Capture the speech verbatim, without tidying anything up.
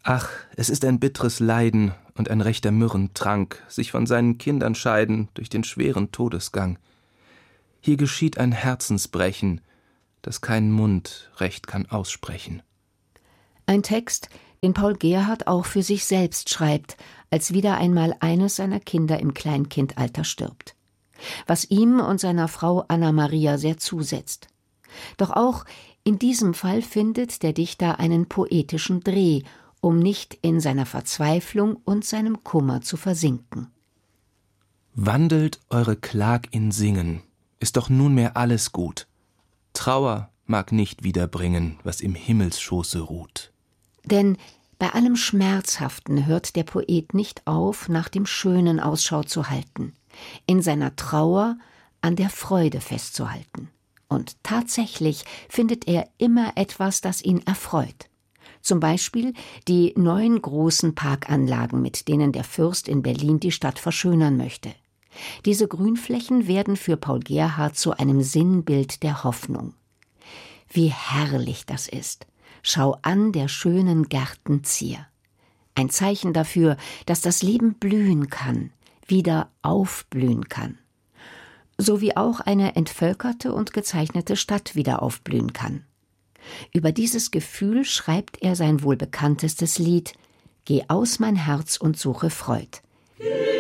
Ach, es ist ein bitteres Leiden und ein rechter Myrrhentrank, sich von seinen Kindern scheiden durch den schweren Todesgang. Hier geschieht ein Herzensbrechen, das kein Mund recht kann aussprechen. Ein Text, den Paul Gerhardt auch für sich selbst schreibt, als wieder einmal eines seiner Kinder im Kleinkindalter stirbt. Was ihm und seiner Frau Anna Maria sehr zusetzt. Doch auch in diesem Fall findet der Dichter einen poetischen Dreh, um nicht in seiner Verzweiflung und seinem Kummer zu versinken. Wandelt eure Klag in Singen, ist doch nunmehr alles gut. Trauer mag nicht wiederbringen, was im Himmelsschoße ruht. Denn bei allem Schmerzhaften hört der Poet nicht auf, nach dem Schönen Ausschau zu halten, in seiner Trauer an der Freude festzuhalten. Und tatsächlich findet er immer etwas, das ihn erfreut. Zum Beispiel die neuen großen Parkanlagen, mit denen der Fürst in Berlin die Stadt verschönern möchte. Diese Grünflächen werden für Paul Gerhardt zu einem Sinnbild der Hoffnung. Wie herrlich das ist! Schau an der schönen Gärten Zier. Ein Zeichen dafür, dass das Leben blühen kann, wieder aufblühen kann. So wie auch eine entvölkerte und gezeichnete Stadt wieder aufblühen kann. Über dieses Gefühl schreibt er sein wohl bekanntestes Lied »Geh aus mein Herz und suche Freud«.